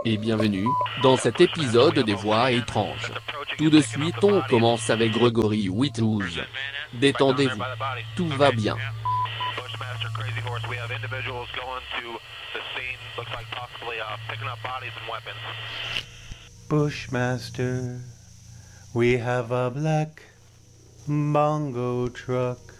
et bienvenue dans cet épisode des Voix étranges. Tout de suite, on commence avec Gregory Whitlouse. Détendez-vous, tout va bien. Bushmaster, Crazy Horse, we have individuals going to the scene, looks like possibly picking up bodies and weapons. Bushmaster, we have a black bongo truck.